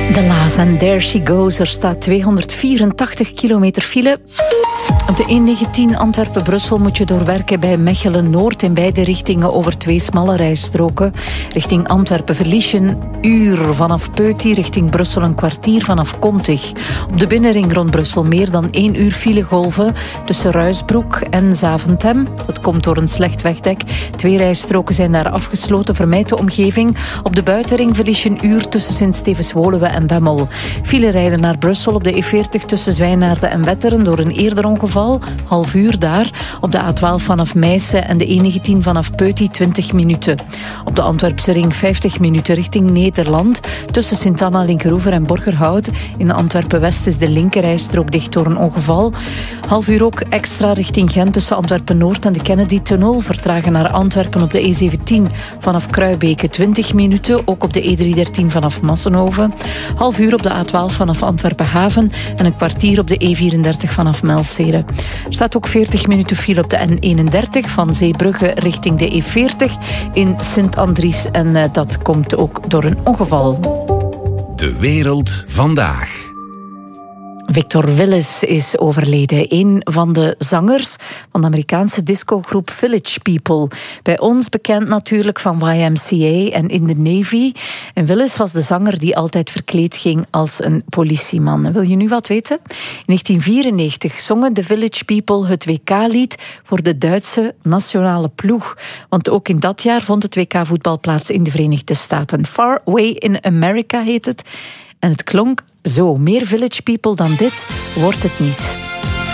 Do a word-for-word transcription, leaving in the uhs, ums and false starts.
De Laas en There She Goes. Er staat tweehonderdvierentachtig kilometer file. Op de N negentien Antwerpen-Brussel moet je doorwerken bij Mechelen-Noord in beide richtingen over twee smalle rijstroken. Richting Antwerpen verlies je een uur vanaf Peuty, richting Brussel een kwartier vanaf Kontig. Op de binnenring rond Brussel meer dan één uur filegolven tussen Ruisbroek en Zaventem. Dat komt door een slecht wegdek. Twee rijstroken zijn daar afgesloten. Vermijd de omgeving. Op de buitenring verlies je een uur tussen Sint-Stevens-Woluwe en Bemmel. File rijden naar Brussel op de E veertig tussen Zwijnaarde en Wetteren door een eerder ongeval. Half uur daar. Op de A twaalf vanaf Meissen en de E negentien vanaf Peuty twintig minuten. Op de Antwerpse ring vijftig minuten richting Nederland. Tussen Sint-Anna, Linkeroever en Borgerhout. In Antwerpen-West is de linkerrijstrook dicht door een ongeval. Half uur ook extra richting Gent tussen Antwerpen-Noord en de Kennedy-tunnel. Vertragen naar Antwerpen op de E zeventien vanaf Kruibeke twintig minuten. Ook op de E driehonderddertien vanaf Massenhoven. Half uur op de A twaalf vanaf Antwerpen-Haven. En een kwartier op de E vierendertig vanaf Melstede. Er staat ook veertig minuten file op de N eenendertig van Zeebrugge richting de E veertig in Sint-Andries. En uh, dat komt ook door een ongeval. De wereld vandaag. Victor Willis is overleden, een van de zangers van de Amerikaanse discogroep Village People. Bij ons bekend natuurlijk van Y M C A en in de Navy. En Willis was de zanger die altijd verkleed ging als een politieman. En wil je nu wat weten? In negentien vierennegentig zongen de Village People het W K-lied voor de Duitse nationale ploeg. Want ook in dat jaar vond het W K-voetbal plaats in de Verenigde Staten. Far Away in America heet het. En het klonk zo. Meer Village People dan dit wordt het niet.